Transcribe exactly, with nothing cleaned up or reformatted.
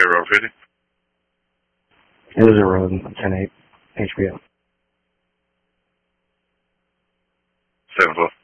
Road fifty? It was a road, ten eight, H B O. seven four.